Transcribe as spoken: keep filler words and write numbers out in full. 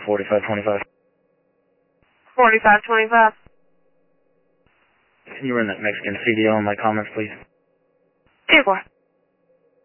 forty-five twenty-five. forty-five twenty-five. Can you run that Mexican C D O on my comments, please? two four.